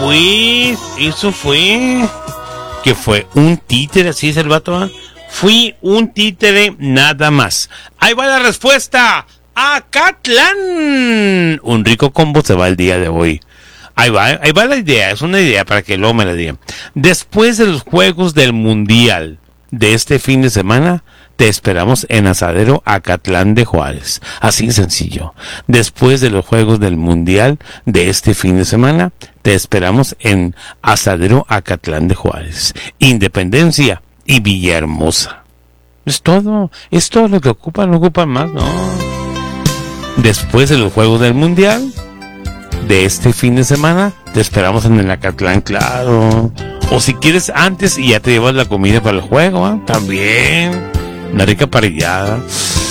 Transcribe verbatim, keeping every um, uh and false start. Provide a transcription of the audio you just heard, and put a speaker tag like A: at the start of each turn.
A: pues, eso fue. Que fue un títere, así es el vato. ¿eh? Fui un títere nada más. Ahí va la respuesta. Acatlán. Un rico combo se va el día de hoy. Ahí va, ahí va la idea, es una idea para que luego me la digan. Después de los Juegos del Mundial de este fin de semana, te esperamos en Asadero Acatlán de Juárez. Así sencillo. Después de los Juegos del Mundial de este fin de semana, te esperamos en Asadero Acatlán de Juárez. Independencia y Villahermosa. Es todo, es todo lo que ocupan, no ocupan más, no. Después de los Juegos del Mundial de este fin de semana, te esperamos en el Acatlán, claro. O si quieres antes y ya te llevas la comida para el juego, ¿eh? También. Una rica parrillada.